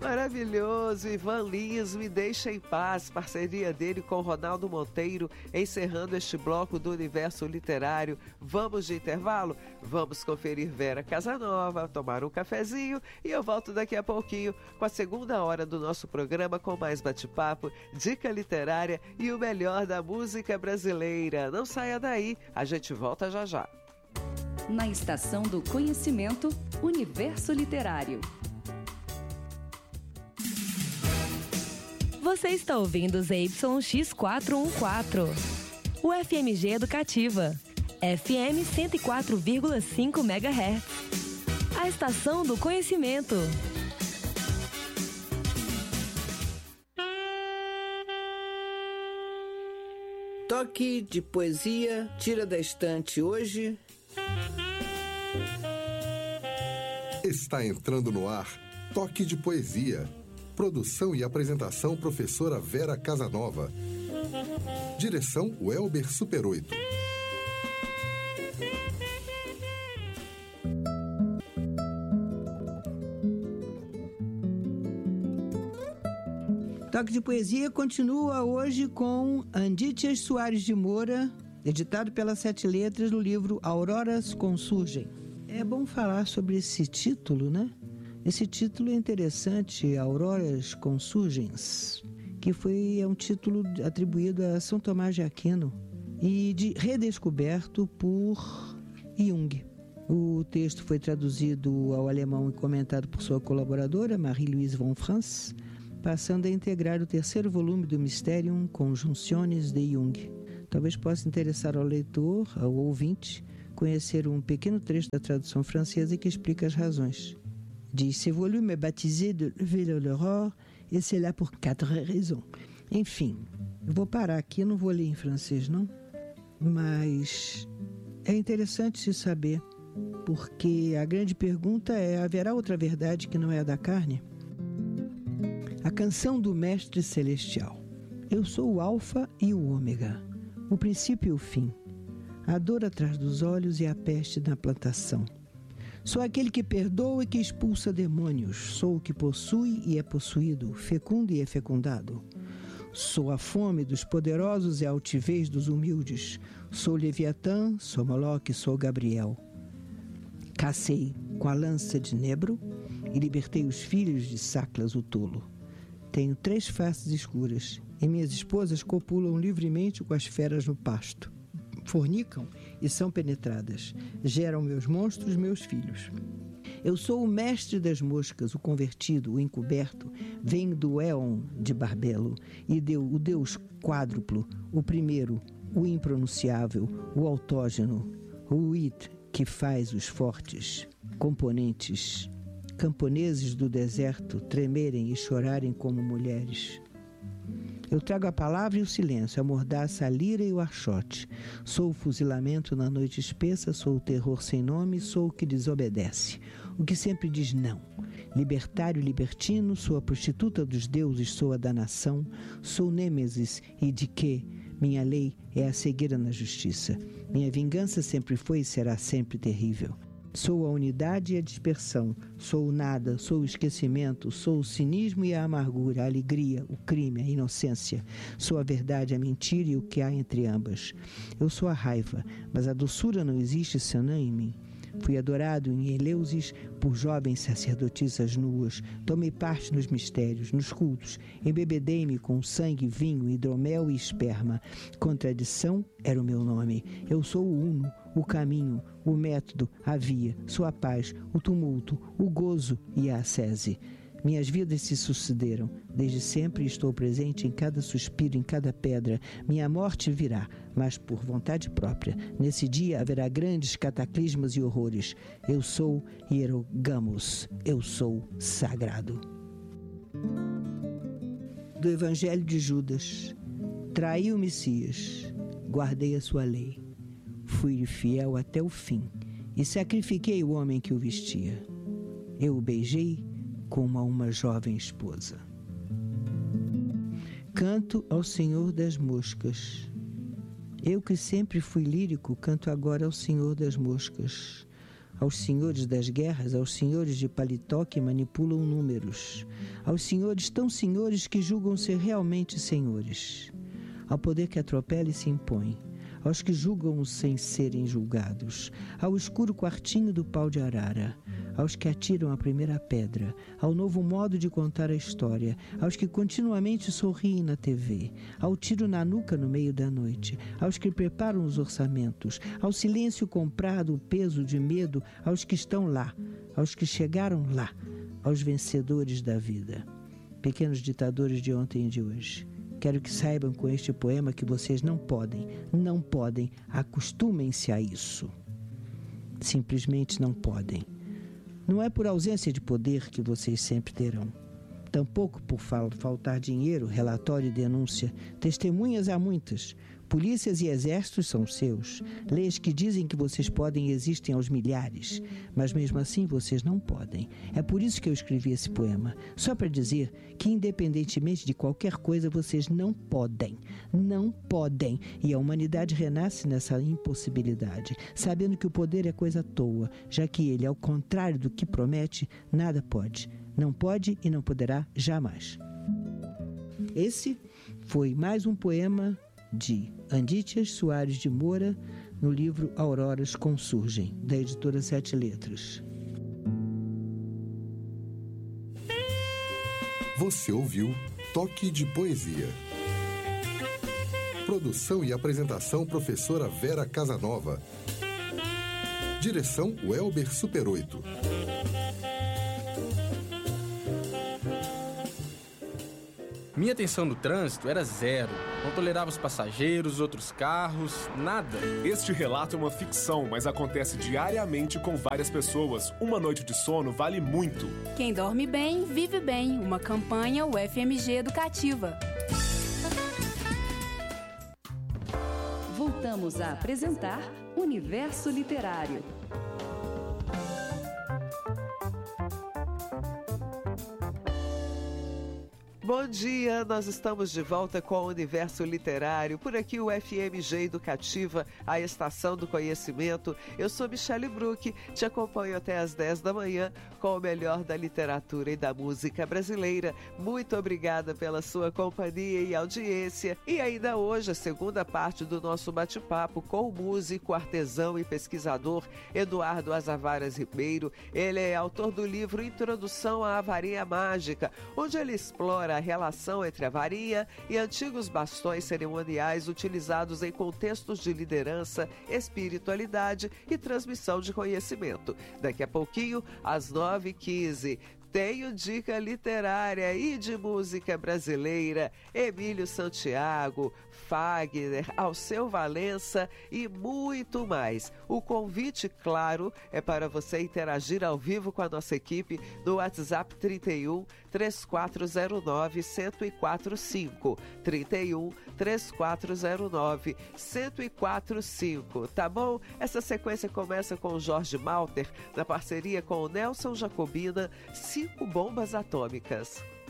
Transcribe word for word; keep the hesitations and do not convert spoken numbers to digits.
Maravilhoso, Ivan Lins, Me Deixa em Paz, parceria dele com Ronaldo Monteiro, encerrando este bloco do Universo Literário. Vamos de intervalo? Vamos conferir Vera Casanova, tomar um cafezinho e eu volto daqui a pouquinho com a segunda hora do nosso programa com mais bate-papo, dica literária e o melhor da música brasileira. Não saia daí, a gente volta já já. Na Estação do Conhecimento, Universo Literário. Você está ouvindo Z Y X quatrocentos e quatorze, o F M G Educativa, F M cento e quatro vírgula cinco megahertz. A Estação do Conhecimento. Toque de poesia, tira da estante hoje. Está entrando no ar Toque de Poesia. Produção e apresentação professora Vera Casanova. Direção Welber Super oito. Toque de Poesia continua hoje com Andítias Soares de Moura, editado pela Sete Letras no livro Auroras Consurgem. É bom falar sobre esse título, né? Esse título é interessante, Auroras Consurgens, que foi é um título atribuído a São Tomás de Aquino e de, redescoberto por Jung. O texto foi traduzido ao alemão e comentado por sua colaboradora, Marie-Louise von Franz, passando a integrar o terceiro volume do Mysterium Conjunctiones de Jung. Talvez possa interessar ao leitor, ao ouvinte, conhecer um pequeno trecho da tradução francesa que explica as razões. Diz: "Ce volume est baptisé de Lever de l'aurore et c'est là pour quatre raisons." Enfim, eu vou parar aqui, não vou ler em francês não, mas é interessante se saber, porque a grande pergunta é: haverá outra verdade que não é a da carne? A canção do Mestre Celestial. Eu sou o Alfa e o Ômega, o princípio e o fim, a dor atrás dos olhos e a peste na plantação. Sou aquele que perdoa e que expulsa demônios, sou o que possui e é possuído, fecundo e é fecundado. Sou a fome dos poderosos e a altivez dos humildes, sou Leviatã, sou Moloque, sou Gabriel. Cacei com a lança de Nebro e libertei os filhos de Saclas o tolo. Tenho três faces escuras, e minhas esposas copulam livremente com as feras no pasto. Fornicam e são penetradas. Geram meus monstros, meus filhos. Eu sou o mestre das moscas, o convertido, o encoberto. Venho do Éon de Barbelo, e deu o Deus quádruplo, o primeiro, o impronunciável, o autógeno, o It, que faz os fortes, componentes, camponeses do deserto tremerem e chorarem como mulheres. Eu trago a palavra e o silêncio, a mordaça, a lira e o archote. Sou o fuzilamento na noite espessa, sou o terror sem nome, sou o que desobedece, o que sempre diz não. Libertário e libertino, sou a prostituta dos deuses, sou a da nação, sou Nêmesis e de que minha lei é a cegueira na justiça. Minha vingança sempre foi e será sempre terrível. Sou a unidade e a dispersão, sou o nada, sou o esquecimento, sou o cinismo e a amargura, a alegria, o crime, a inocência. Sou a verdade, a mentira e o que há entre ambas. Eu sou a raiva, mas a doçura não existe senão em mim. Fui adorado em Eleusis por jovens sacerdotisas nuas. Tomei parte nos mistérios, nos cultos. Embebedei-me com sangue, vinho, hidromel e esperma. Contradição era o meu nome. Eu sou o uno, o caminho, o método, a via. Sou a paz, o tumulto, o gozo e a ascese. Minhas vidas se sucederam. Desde sempre estou presente em cada suspiro, em cada pedra. Minha morte virá, mas por vontade própria. Nesse dia haverá grandes cataclismos e horrores. Eu sou Hierogamos. Eu sou sagrado. Do Evangelho de Judas. Traí o Messias. Guardei a sua lei. Fui fiel até o fim. E sacrifiquei o homem que o vestia. Eu o beijei como a uma jovem esposa. Canto ao Senhor das moscas. Eu que sempre fui lírico, canto agora ao Senhor das moscas. aos senhores das guerras, aos senhores de paletó que manipulam números, aos senhores tão senhores que julgam ser realmente senhores, ao poder que atropela e se impõe, aos que julgam sem serem julgados, ao escuro quartinho do pau de arara, aos que atiram a primeira pedra, ao novo modo de contar a história, aos que continuamente sorriem na T V, ao tiro na nuca no meio da noite, aos que preparam os orçamentos, ao silêncio comprado, o peso de medo, aos que estão lá, aos que chegaram lá, aos vencedores da vida. Pequenos ditadores de ontem e de hoje. Quero que saibam com este poema que vocês não podem, não podem, acostumem-se a isso. Simplesmente não podem. Não é por ausência de poder que vocês sempre terão. Tampouco por faltar dinheiro, relatório e denúncia. Testemunhas há muitas. Polícias e exércitos são seus. Leis que dizem que vocês podem existem aos milhares. Mas mesmo assim vocês não podem. É por isso que eu escrevi esse poema. Só para dizer que independentemente de qualquer coisa, vocês não podem. Não podem. E a humanidade renasce nessa impossibilidade, sabendo que o poder é coisa à toa, já que ele, ao contrário do que promete, nada pode. Não pode e não poderá jamais. Esse foi mais um poema de Andítias Soares de Moura, no livro Auroras Consurgem, da editora Sete Letras. Você ouviu Toque de Poesia. Produção e apresentação, professora Vera Casanova. Direção, Welber Super oito. Minha atenção no trânsito era zero. Não tolerava os passageiros, outros carros, nada. Este relato é uma ficção, mas acontece diariamente com várias pessoas. Uma noite de sono vale muito. Quem dorme bem, vive bem. Uma campanha U F M G Educativa. Voltamos a apresentar Universo Literário. Bom dia, nós estamos de volta com o Universo Literário, por aqui o F M G Educativa, a estação do conhecimento. Eu sou Michele Bruck, te acompanho até às dez da manhã com o melhor da literatura e da música brasileira. Muito obrigada pela sua companhia e audiência. E ainda hoje, a segunda parte do nosso bate-papo com o músico, artesão e pesquisador Eduardo Azavaras Ribeiro. Ele é autor do livro Introdução à Varinha Mágica, onde ele explora a relação entre a varinha e antigos bastões cerimoniais utilizados em contextos de liderança, espiritualidade e transmissão de conhecimento. Daqui a pouquinho, às nove e quinze, tenho dica literária e de música brasileira, Emílio Santiago, Fagner, Alceu Valença e muito mais. O convite, claro, é para você interagir ao vivo com a nossa equipe no WhatsApp trinta e um, três quatro zero nove, um zero quatro cinco, trinta e um, três quatro zero nove, um zero quatro cinco, tá bom? Essa sequência começa com o Jorge Malter, na parceria com o Nelson Jacobina, Cinco Bombas Atômicas.